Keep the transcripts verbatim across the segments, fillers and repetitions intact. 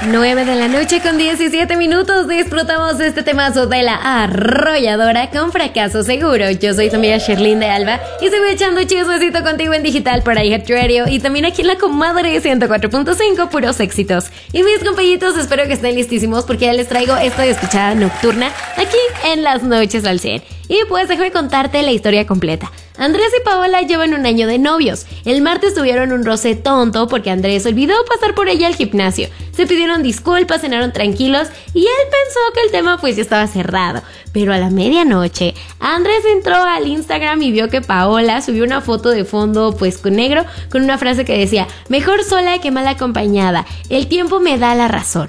nueve de la noche con diecisiete minutos. Disfrutamos de este temazo de la arrolladora con fracaso seguro. Yo soy tu amiga Sherlyn de Alba y sigo echando chismecito contigo en digital por iHeartRadio y también aquí en La Comadre ciento cuatro punto cinco, puros éxitos. Y mis compañitos, espero que estén listísimos porque ya les traigo esto de escuchada nocturna aquí en las noches al cien. Y pues déjame contarte la historia completa. Andrés y Paola llevan un año de novios. El martes tuvieron un roce tonto porque Andrés olvidó pasar por ella al gimnasio. Se pidieron disculpas, cenaron tranquilos y él pensó que el tema pues ya estaba cerrado. Pero a la medianoche, Andrés entró al Instagram y vio que Paola subió una foto de fondo pues con negro con una frase que decía: mejor sola que mal acompañada, el tiempo me da la razón.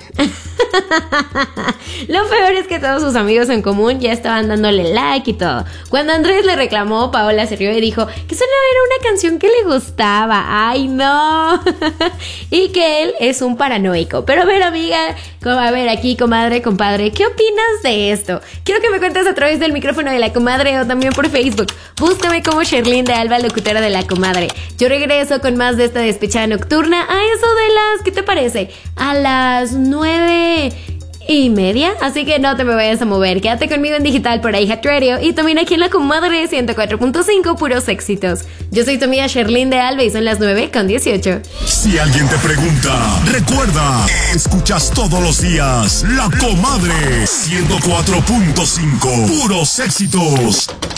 Lo peor es que todos sus amigos en común ya estaban dándole like y todo. Cuando Andrés le reclamó, Paola se rió y dijo que solo era una canción que le gustaba. ¡Ay, no! Y que él es un paranoico. Pero a ver, amiga, a ver aquí, comadre, compadre, ¿qué opinas de esto? Quiero que me cuentes a través del micrófono de La Comadre o también por Facebook. Búscame como Sherlyn de Alba, locutora de La Comadre. Yo regreso con más de esta despechada nocturna a eso de las... ¿qué te parece? A las nueve... y media, así que no te me vayas a mover. Quédate conmigo en digital por iHeartRadio y también aquí en La Comadre ciento cuatro punto cinco, puros éxitos. Yo soy tu amiga Sherlyn de Alba y son las nueve con dieciocho. Si alguien te pregunta, recuerda, escuchas todos los días La Comadre ciento cuatro punto cinco, puros éxitos.